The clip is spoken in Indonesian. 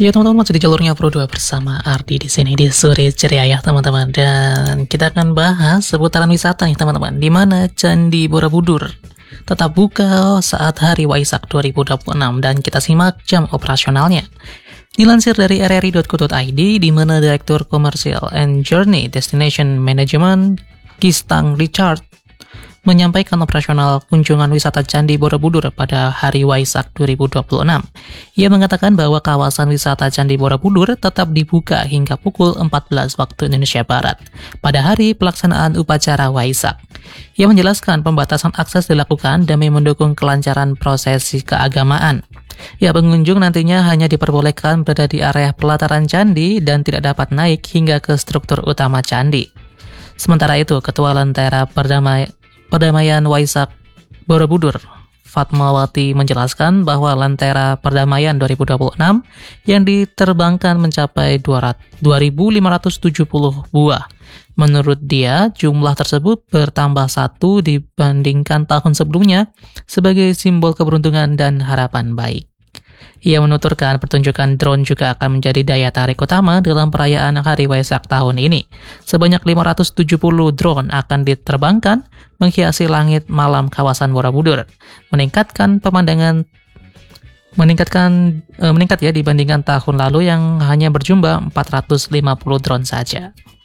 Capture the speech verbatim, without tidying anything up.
Ya teman-teman, masih di jalurnya Pro dua bersama Ardi di sini di sore ceria ya teman-teman. Dan kita akan bahas seputaran wisata nih teman-teman, di mana Candi Borobudur tetap buka saat Hari Waisak dua ribu dua puluh enam dan kita simak jam operasionalnya. Dilansir dari r r i dot co dot i d, di mana Direktur Commercial and Journey Destination Management Gistang Richard menyampaikan operasional kunjungan wisata Candi Borobudur pada Hari Waisak dua ribu dua puluh enam. Ia mengatakan bahwa kawasan wisata Candi Borobudur tetap dibuka hingga pukul empat belas waktu Indonesia Barat pada hari pelaksanaan upacara Waisak. Ia menjelaskan pembatasan akses dilakukan demi mendukung kelancaran prosesi keagamaan. Ya, pengunjung nantinya hanya diperbolehkan berada di area pelataran candi dan tidak dapat naik hingga ke struktur utama candi. Sementara itu, Ketua Lentera Perdamaian Perdamaian Waisak Borobudur, Fatmawati, menjelaskan bahwa Lentera Perdamaian dua ribu dua puluh enam yang diterbangkan mencapai dua ribu lima ratus tujuh puluh buah. Menurut dia, jumlah tersebut bertambah satu dibandingkan tahun sebelumnya sebagai simbol keberuntungan dan harapan baik. Ia menuturkan pertunjukan drone juga akan menjadi daya tarik utama dalam perayaan Hari Waisak tahun ini. Sebanyak lima ratus tujuh puluh drone akan diterbangkan menghiasi langit malam kawasan Borobudur, meningkatkan pemandangan meningkatkan eh, meningkat ya dibandingkan tahun lalu yang hanya berjumlah empat ratus lima puluh drone saja.